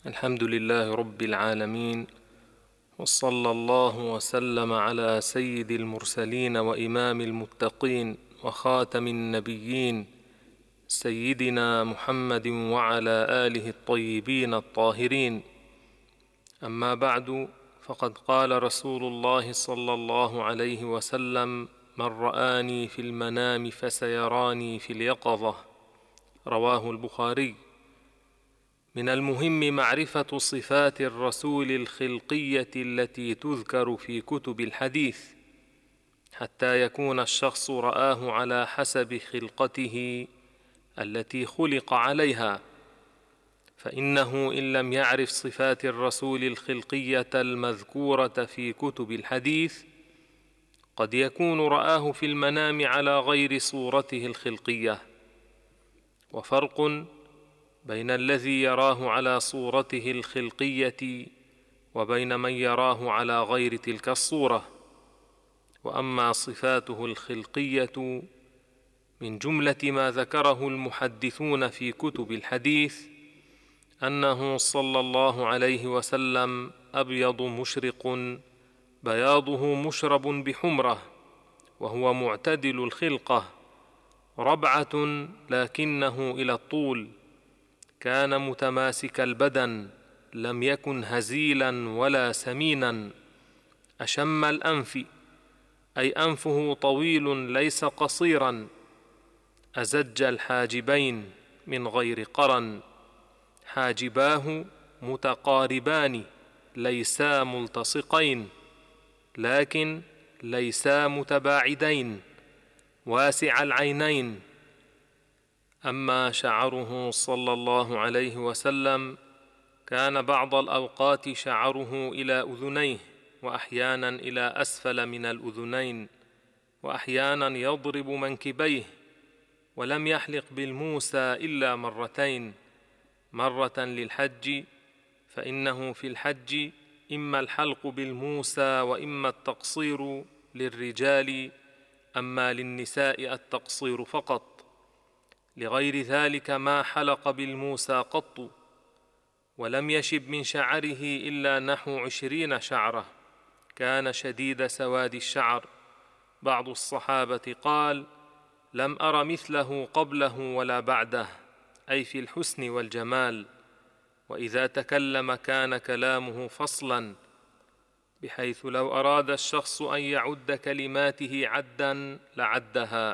الحمد لله رب العالمين، وصلى الله وسلم على سيد المرسلين وإمام المتقين وخاتم النبيين سيدنا محمد وعلى آله الطيبين الطاهرين. أما بعد، فقد قال رسول الله صلى الله عليه وسلم: من رآني في المنام فسيراني في اليقظة. رواه البخاري. من المهم معرفة صفات الرسول الخلقية التي تذكر في كتب الحديث، حتى يكون الشخص رآه على حسب خلقته التي خلق عليها، فإنه إن لم يعرف صفات الرسول الخلقية المذكورة في كتب الحديث قد يكون رآه في المنام على غير صورته الخلقية. وفرق بين الذي يراه على صورته الخلقية وبين من يراه على غير تلك الصورة. وأما صفاته الخلقية من جملة ما ذكره المحدثون في كتب الحديث أنه صلى الله عليه وسلم أبيض مشرق بياضه مشرب بحمرة، وهو معتدل الخلقة، ربعة لكنه إلى الطول، كان متماسك البدن، لم يكن هزيلا ولا سمينا، أشم الأنف أي أنفه طويل ليس قصيرا، أزج الحاجبين من غير قرن، حاجباه متقاربان ليسا ملتصقين لكن ليسا متباعدين، واسع العينين. أما شعره صلى الله عليه وسلم كان بعض الأوقات شعره إلى أذنيه، وأحيانا إلى أسفل من الأذنين، وأحيانا يضرب منكبيه، ولم يحلق بالموسى إلا مرتين، مرة للحج، فإنه في الحج إما الحلق بالموسى وإما التقصير للرجال، أما للنساء التقصير فقط. لغير ذلك ما حلق بالموسى قط، ولم يشب من شعره إلا نحو 20 شعرة، كان شديد سواد الشعر. بعض الصحابة قال: لم أر مثله قبله ولا بعده، أي في الحسن والجمال. وإذا تكلم كان كلامه فصلا، بحيث لو أراد الشخص أن يعد كلماته عدا لعدها،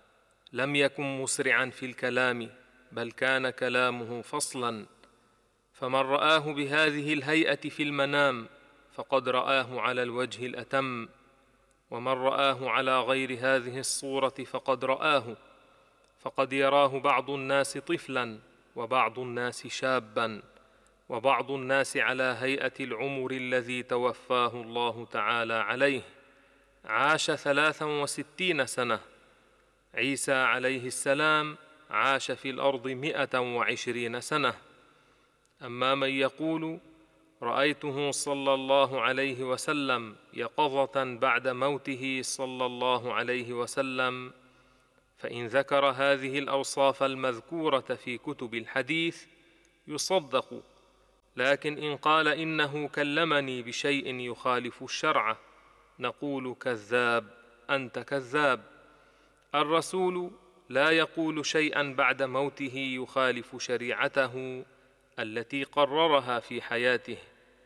لم يكن مسرعا في الكلام، بل كان كلامه فصلا. فمن رآه بهذه الهيئة في المنام فقد رآه على الوجه الأتم، ومن رآه على غير هذه الصورة فقد رآه. فقد يراه بعض الناس طفلا، وبعض الناس شابا، وبعض الناس على هيئة العمر الذي توفاه الله تعالى عليه، عاش 63 سنة. عيسى عليه السلام عاش في الأرض 120 سنة. أما من يقول: رأيته صلى الله عليه وسلم يقظة بعد موته صلى الله عليه وسلم، فإن ذكر هذه الأوصاف المذكورة في كتب الحديث يصدق، لكن إن قال إنه كلمني بشيء يخالف الشرع نقول: كذاب، أنت كذاب. الرسول لا يقول شيئا بعد موته يخالف شريعته التي قررها في حياته،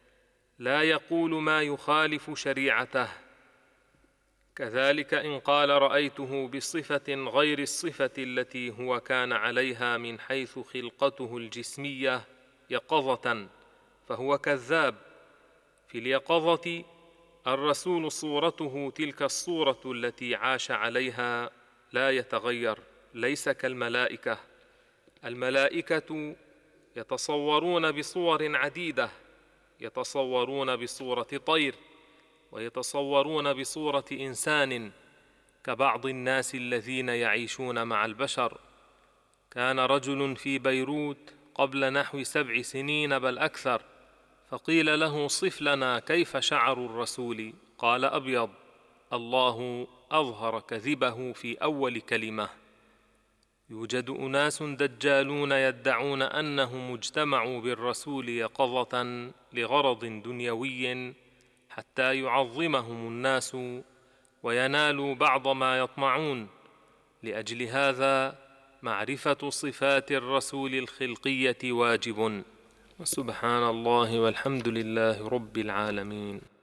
لا يقول ما يخالف شريعته. كذلك إن قال: رأيته بصفة غير الصفة التي هو كان عليها من حيث خلقته الجسمية يقظة، فهو كذاب. في اليقظة الرسول صورته تلك الصورة التي عاش عليها، لا يتغير، ليس كالملائكة. الملائكة يتصورون بصور عديدة، يتصورون بصورة طير، ويتصورون بصورة إنسان، كبعض الناس الذين يعيشون مع البشر. كان رجل في بيروت قبل نحو 7 سنين بل أكثر، فقيل له: صف لنا كيف شعر الرسول؟ قال: أبيض. الله أظهر كذبه في أول كلمة. يوجد أناس دجالون يدعون أنهم اجتمعوا بالرسول يقظة لغرض دنيوي حتى يعظمهم الناس وينالوا بعض ما يطمعون. لأجل هذا معرفة صفات الرسول الخلقية واجب. وسبحان الله والحمد لله رب العالمين.